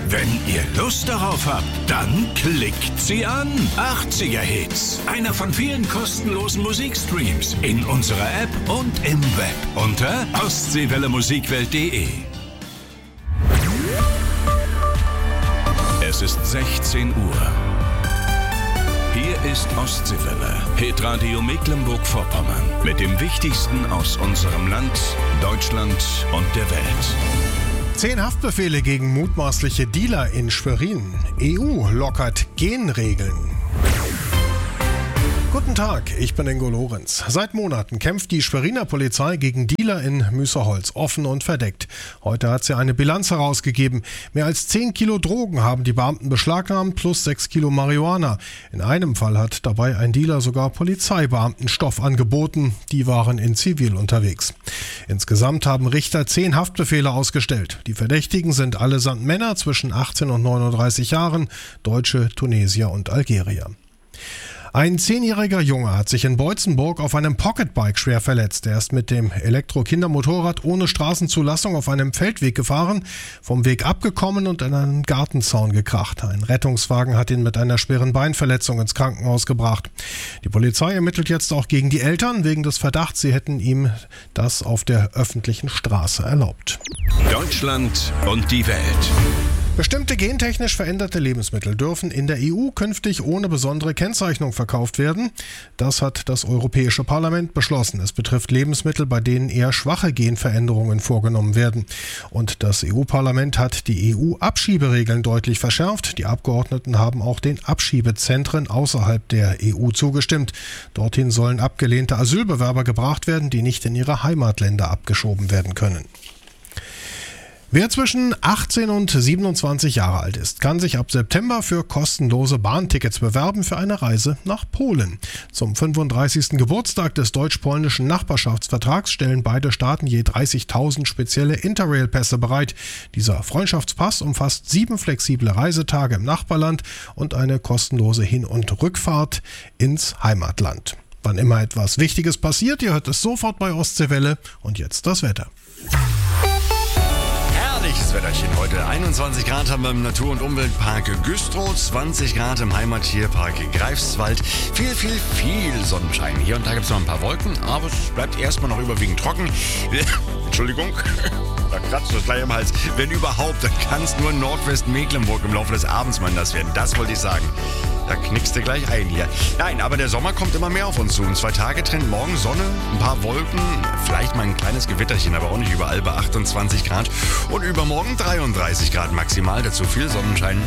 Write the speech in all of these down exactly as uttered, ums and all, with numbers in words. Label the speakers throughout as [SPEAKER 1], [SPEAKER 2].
[SPEAKER 1] Wenn ihr Lust darauf habt, dann klickt sie an. achtziger Hits. Einer von vielen kostenlosen Musikstreams in unserer App und im Web unter ostseewelle musikwelt punkt de. Es ist sechzehn Uhr. Hier ist Ostseewelle, Hitradio Mecklenburg-Vorpommern, mit dem Wichtigsten aus unserem Land, Deutschland und der Welt.
[SPEAKER 2] Zehn Haftbefehle gegen mutmaßliche Dealer in Schwerin. E U lockert Genregeln. Guten Tag, ich bin Ingo Lorenz. Seit Monaten kämpft die Schweriner Polizei gegen Dealer in Müßerholz, offen und verdeckt. Heute hat sie eine Bilanz herausgegeben. Mehr als zehn Kilo Drogen haben die Beamten beschlagnahmt, plus sechs Kilo Marihuana. In einem Fall hat dabei ein Dealer sogar Polizeibeamten Stoff angeboten. Die waren in Zivil unterwegs. Insgesamt haben Richter zehn Haftbefehle ausgestellt. Die Verdächtigen sind allesamt Männer zwischen achtzehn und neununddreißig Jahren, Deutsche, Tunesier und Algerier. Ein zehnjähriger Junge hat sich in Beutzenburg auf einem Pocketbike schwer verletzt. Er ist mit dem Elektro-Kindermotorrad ohne Straßenzulassung auf einem Feldweg gefahren, vom Weg abgekommen und in einen Gartenzaun gekracht. Ein Rettungswagen hat ihn mit einer schweren Beinverletzung ins Krankenhaus gebracht. Die Polizei ermittelt jetzt auch gegen die Eltern wegen des Verdachts, sie hätten ihm das auf der öffentlichen Straße erlaubt.
[SPEAKER 1] Deutschland und die Welt.
[SPEAKER 2] Bestimmte gentechnisch veränderte Lebensmittel dürfen in der E U künftig ohne besondere Kennzeichnung verkauft werden. Das hat das Europäische Parlament beschlossen. Es betrifft Lebensmittel, bei denen eher schwache Genveränderungen vorgenommen werden. Und das E U-Parlament hat die E U-Abschieberegeln deutlich verschärft. Die Abgeordneten haben auch den Abschiebezentren außerhalb der E U zugestimmt. Dorthin sollen abgelehnte Asylbewerber gebracht werden, die nicht in ihre Heimatländer abgeschoben werden können. Wer zwischen achtzehn und siebenundzwanzig Jahre alt ist, kann sich ab September für kostenlose Bahntickets bewerben für eine Reise nach Polen. Zum fünfunddreißigsten Geburtstag des deutsch-polnischen Nachbarschaftsvertrags stellen beide Staaten je dreißigtausend spezielle Interrail-Pässe bereit. Dieser Freundschaftspass umfasst sieben flexible Reisetage im Nachbarland und eine kostenlose Hin- und Rückfahrt ins Heimatland. Wann immer etwas Wichtiges passiert, ihr hört es sofort bei Ostseewelle. Und jetzt das Wetter.
[SPEAKER 3] Herrliches Wetterchen heute. einundzwanzig Grad haben wir im Natur- und Umweltpark Güstrow, zwanzig Grad im Heimattierpark Greifswald. Viel, viel, viel Sonnenschein. Hier und da gibt es noch ein paar Wolken, aber es bleibt erstmal noch überwiegend trocken. Entschuldigung, da kratzt das gleich im Hals. Wenn überhaupt, dann kann es nur Nordwestmecklenburg im Laufe des Abends mal nass werden. Das wollte ich sagen. Da knickst du gleich ein hier. Nein, aber der Sommer kommt immer mehr auf uns zu. In zwei Tage trennt morgen Sonne, ein paar Wolken, vielleicht mal ein kleines Gewitterchen, aber auch nicht überall bei achtundzwanzig Grad. Und übermorgen dreiunddreißig Grad maximal, dazu viel Sonnenschein.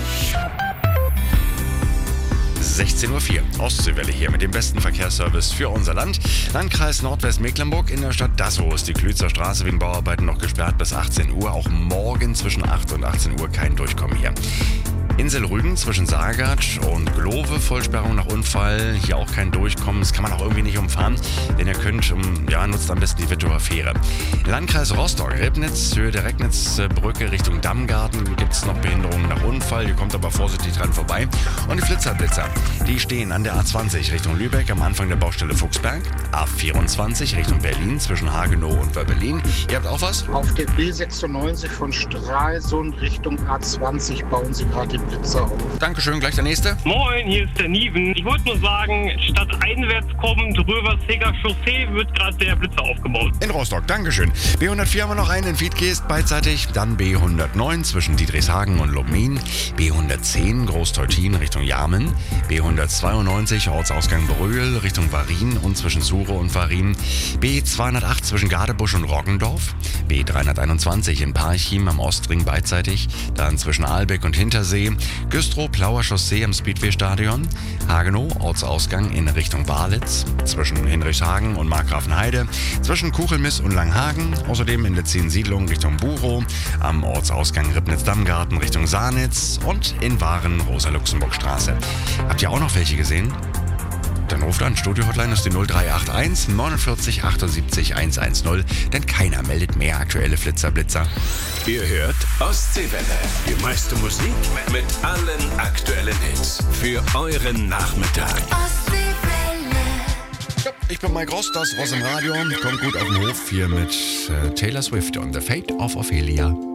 [SPEAKER 3] sechzehn Uhr vier, Ostseewelle hier mit dem besten Verkehrsservice für unser Land. Landkreis Nordwestmecklenburg, in der Stadt Dassow ist die Klützer Straße wegen Bauarbeiten noch gesperrt bis achtzehn Uhr. Auch morgen zwischen acht und achtzehn Uhr kein Durchkommen hier. Insel Rügen zwischen Saargatsch und Glove, Vollsperrung nach Unfall, hier auch kein Durchkommen, das kann man auch irgendwie nicht umfahren, wenn ihr könnt, um, ja, nutzt am besten die Wittower Fähre. Landkreis Rostock, Rebnitz, Höhe der Recknitzbrücke Richtung Dammgarten gibt es noch Behinderungen nach Unfall, ihr kommt aber vorsichtig dran vorbei. Und die Flitzerblitzer, die stehen an der A zwanzig Richtung Lübeck am Anfang der Baustelle Fuchsberg, A vierundzwanzig Richtung Berlin zwischen Hagenow und Wörbelin. Ihr habt auch was?
[SPEAKER 4] Auf der B sechsundneunzig von Stralsund Richtung A zwanzig bauen sie gerade den Blitzer auf.
[SPEAKER 3] Dankeschön, gleich der nächste.
[SPEAKER 5] Moin, hier ist der Niven. Ich wollte nur sagen, statt einwärts kommend Röversheger Chaussee wird gerade der Blitzer aufgebaut.
[SPEAKER 3] In Rostock, Dankeschön. B hundertvier haben wir noch einen in Wiedgeest beidseitig. Dann B hundertneun zwischen Diedrichshagen und Lubmin. B hundertzehn Großteutin Richtung Jarmen. B hundertzweiundneunzig Ortsausgang Bröhl Richtung Varin und zwischen Sure und Varin. B zweihundertacht zwischen Gadebusch und Roggendorf. B dreihunderteinundzwanzig in Parchim am Ostring beidseitig. Dann zwischen Aalbeck und Hintersee. Güstrow, Plauer Chaussee am Speedway-Stadion. Hagenow, Ortsausgang in Richtung Walitz. Zwischen Hinrichshagen und Markgrafenheide. Zwischen Kuchelmiss und Langhagen. Außerdem in der Zehnsiedlung Richtung Burow. Am Ortsausgang Ribnitz-Dammgarten Richtung Saarnitz. Und in Waren Rosa-Luxemburg-Straße. Habt ihr auch noch welche gesehen? Dann ruft an, Studio-Hotline ist die null drei acht eins neunundvierzig achtundsiebzig hundertzehn, denn keiner meldet mehr aktuelle Flitzerblitzer.
[SPEAKER 1] Ihr hört Ostseewelle, die meiste Musik mit allen aktuellen Hits für euren Nachmittag.
[SPEAKER 3] Ja, ich bin Mike Ross, das Ross im Radio, kommt gut auf den Hof hier mit äh, Taylor Swift und The Fate of Ophelia.